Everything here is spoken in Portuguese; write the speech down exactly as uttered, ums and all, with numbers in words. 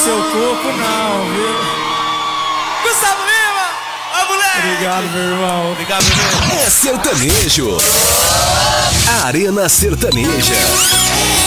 seu corpo não, viu? Gustavo Lima! Ó, moleque! Obrigado, meu irmão. Obrigado, meu irmão. É sertanejo. Arena Sertaneja.